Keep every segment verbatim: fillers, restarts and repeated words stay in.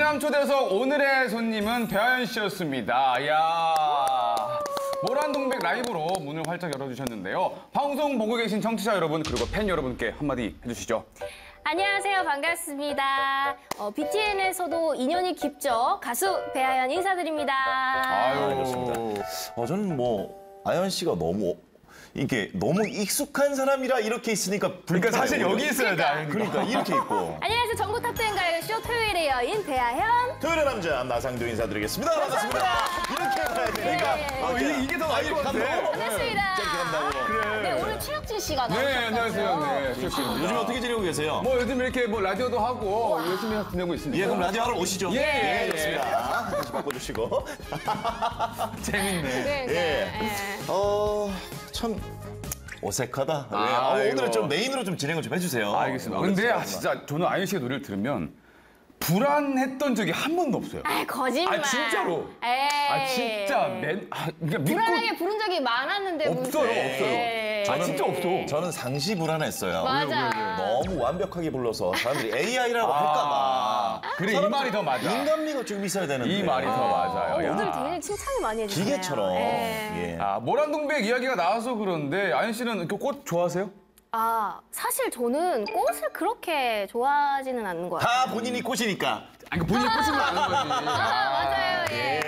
쾌남 초대석 오늘의 손님은 배아연 씨였습니다. 이야. 모란동백 라이브로 문을 활짝 열어주셨는데요. 방송 보고 계신 청취자 여러분 그리고 팬 여러분께 한마디 해주시죠. 안녕하세요. 반갑습니다. 어, 비티엔에서도 인연이 깊죠. 가수 배아연 인사드립니다. 아유. 반갑습니다. 어, 저는 뭐 아연 씨가 너무 이게 너무 익숙한 사람이라 이렇게 있으니까 그러니까 사실 여기 있어야 돼. 아연이가. 그러니까 이렇게 있고. 안녕하세요. 전국 탑텐 가요쇼 토요일의 여인 배아연. 토요일의 남자 나상도 인사드리겠습니다. 반갑습니다. 이렇게 가야 되니까. 네. 어, 이게, 이게 더 나을 것 같아. 반갑습니다. 이렇게 간다고. 그래. 네, 오늘 최혁진 씨가 나오셨다고요. 네, 안녕하세요. 네, 요즘 어떻게 지내고 계세요? 뭐 요즘 이렇게 뭐 라디오도 하고 열심히 지내고 있습니다. 예, 그럼 라디오 하러 오시죠. 예, 예, 예. 좋습니다. 다시 바꿔주시고. 재밌네. 네, 예. 네. 어, 참 어색하다. 아, 네. 아, 이거. 오늘은 좀 메인으로 좀 진행을 좀 해주세요. 알겠습니다. 근데 아, 진짜 저는 아연 씨의 노래를 들으면 불안했던 적이 한 번도 없어요. 아, 거짓말. 아, 진짜로. 에이. 아 진짜 맨 아, 그러니까 믿고 불안하게 부른 적이 많았는데 없어요, 무슨. 없어요. 에이. 아 진짜 없어. 저는 상시 불안했어요. 맞아. 너무 완벽하게 불러서 사람들이 에이아이라고 할까봐. 그래 이 말이 더 맞아. 인간미가 좀 있어야 되는데. 이 말이 더 맞아요. 어, 야. 오늘 되게 칭찬을 많이 해주세요. 기계처럼. 예. 예. 아 모란동백 이야기가 나와서 그런데 아연 씨는 이렇게 꽃 좋아하세요? 아, 사실 저는 꽃을 그렇게 좋아하지는 않는 것 같아요. 다 본인이 꽃이니까. 아니 본인이 꽃인 거 아는 거지. 아, 맞아요. 예.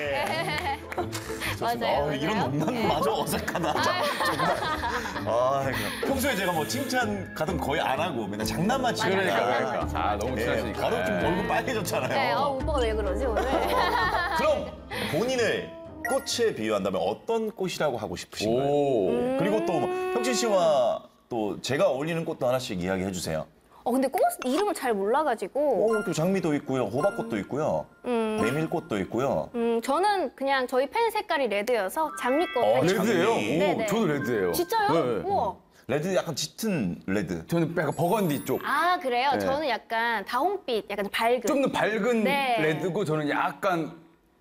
맞아요. 어, 이런 맞아요. 농담마저 어색하다. 자, 정말. 아, 이거. 평소에 제가 뭐 칭찬 같은 거 거의 안 하고 맨날 장난만 치니까. 그러니까 그러니까. 아 너무 예, 친하시니까. 바로 좀 예. 얼굴 빨개졌잖아요. 네, 어, 오빠가 왜 그러지 오늘? 그럼 본인을 꽃에 비유한다면 어떤 꽃이라고 하고 싶으신가요? 오. 그리고 또 혁진 씨와 또 제가 어울리는 꽃도 하나씩 이야기해 주세요. 어, 근데 꽃 이름을 잘 몰라가지고. 어, 또 장미도 있고요, 호박꽃도 있고요, 메밀꽃도 있고요. 음, 저는 그냥 저희 팬 색깔이 레드여서 장미꽃. 어, 할게요. 레드예요? 장미. 오, 네네. 저도 레드예요. 진짜요? 네. 우와. 레드 약간 짙은 레드. 저는 약간 버건디 쪽. 아, 그래요? 네. 저는 약간 다홍빛, 약간 밝은. 좀 더 밝은 네. 레드고 저는 약간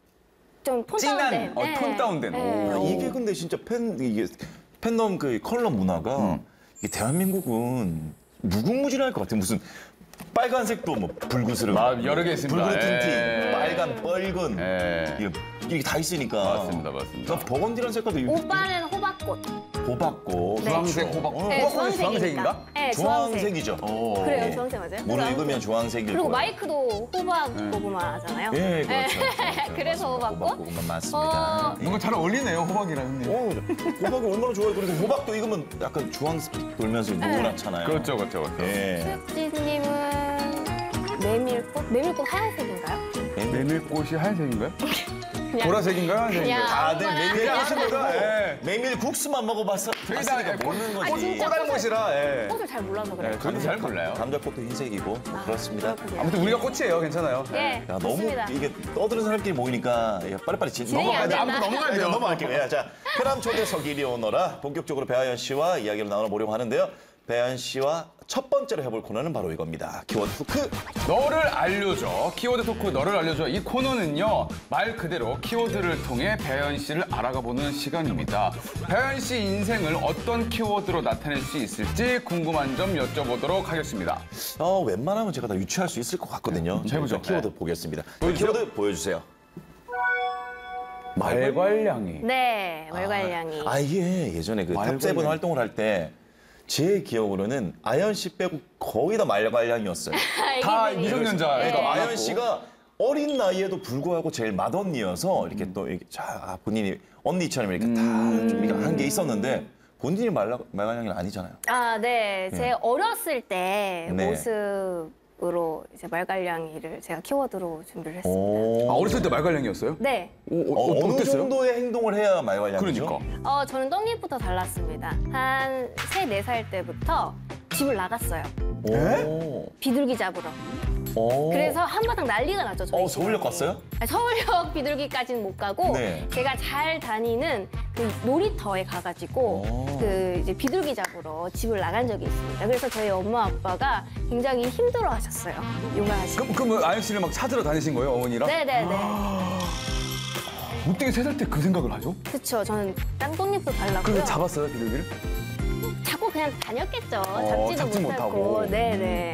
좀 톤 진한, 다운된. 어, 톤 다운된. 네. 아, 이게 근데 진짜 팬 이게 팬덤 그 컬러 문화가 이게 대한민국은 무궁무진할 것 같아요. 무슨 빨간색도 뭐 불구스름, 아, 여러 개 있습니다. 불구르 틴틴, 예. 빨간, 뻘건 예. 이게, 이게 다 있으니까. 맞습니다, 맞습니다. 나 버건디라는 색깔도 이거 오빠는 호박꽃. 호박꽃, 주황색 호박. 어, 네, 호박꽃이 주황색인가? 네, 주황색. 주황색이죠. 오. 그래요, 예. 주황색 맞아요? 물을 주황색. 익으면 주황색일 그리고 거예요. 마이크도 호박 고구마 하잖아요. 예, 그렇죠. 그렇죠. 그래서 맞습니다. 호박꽃? 호박꽃만 맞습니다. 어, 예. 뭔가 잘 어울리네요, 호박이랑 형님. 어, 호박이 얼마나 좋아요. 그리고 호박도 익으면 약간 주황색 돌면서 노랗잖아요. 그렇죠, 그렇죠, 그렇죠. 예. 수혁진님은 메밀꽃? 메밀꽃 하얀색인가요? 메밀꽃이 하얀색인가요? 그냥 보라색인가요? 하얀색인가요? 그냥 다들 아무거나. 메밀 그냥 꽃은 예. 메밀 국수만 먹어봤어. 저희 다 봤으니까 모르는 거지. 아, 진짜? 꼬달못이라. 예. 꽃을 잘 몰라서 그래요. 네, 저도 잘 몰라요. 감자꽃도 흰색이고 아, 그렇습니다. 그렇군요. 아무튼 우리가 꽃이에요, 괜찮아요. 예, 야, 너무 좋습니다. 이게 떠드는 사람끼리 모이니까 야, 빨리빨리 진 진행이 넘어가야 안 돼. 된다. 아무튼 넘어가야 네, 돼요. 넘어갈게요. 예, 자, 쾌남 초대석 이리 오너라 본격적으로 배아연 씨와 이야기를 나눠보려고 하는데요. 배아연 씨와 첫 번째로 해볼 코너는 바로 이겁니다. 키워드 토크. 너를 알려줘. 키워드 토크 너를 알려줘. 이 코너는요, 말 그대로 키워드를 통해 배아연 씨를 알아가보는 시간입니다. 배아연 씨 인생을 어떤 키워드로 나타낼 수 있을지 궁금한 점 여쭤보도록 하겠습니다. 어, 웬만하면 제가 다 유추할 수 있을 것 같거든요. 자, 해보죠. 자, 키워드 네. 보겠습니다. 보여주세요. 키워드 보여주세요. 말괄량이. 네, 말괄량이. 아, 이게 예전에 그 말괄량. 탑세븐 활동을 할 때 제 기억으로는 아연 씨 빼고 거의 다 말괄량이었어요. 다 애기들이. 미성년자. 그러니까 애가 아연 많았고. 씨가 어린 나이에도 불구하고 제일 맏언니여서 이렇게 또 이렇게 자 본인이 언니처럼 이렇게 다 좀 이렇게 한 게 있었는데 본인이 말 말괄량이 아니잖아요. 아, 네. 제 어렸을 때 네. 모습으로 이제 말괄량이를 제가 키워드로 준비를 했습니다. 오. 아, 어렸을 때 말괄량이었어요? 네. 오, 어, 어, 어느 어땠어요? 정도의 행동을 해야 말괄량이죠? 그러니까. 어, 저는 떡잎부터 달랐습니다. 한 세, 네 살 때부터 집을 나갔어요. 오. 비둘기 잡으러. 오. 그래서 한바탕 난리가 났죠, 저희 어, 서울역 집안이. 갔어요? 아니, 서울역 비둘기까지는 못 가고 네. 제가 잘 다니는 그 놀이터에 가가지고 오. 그 이제 비둘기 잡으러 집을 나간 적이 있습니다. 그래서 저희 엄마 아빠가 굉장히 힘들어하셨어요. 육아하시고. 그럼, 그럼 아연 씨를 막 찾으러 다니신 거예요, 어머니랑? 네네네. 어떻게 세 살 때 그 생각을 하죠? 그쵸. 저는 땅콩잎도 달랐고요. 그래서 잡았어요, 비둘기를? 자꾸 그냥 다녔겠죠. 어, 잡지도 잡지 못하고. 못하고. 네네.